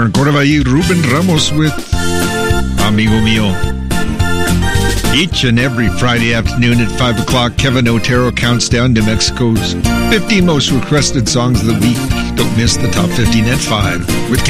Recorded by Ruben Ramos with Amigo Mio. Each and every Friday afternoon at 5 o'clock, Kevin Otero counts down to Mexico's 50 most requested songs of the week. Don't miss the top 15 at 5 with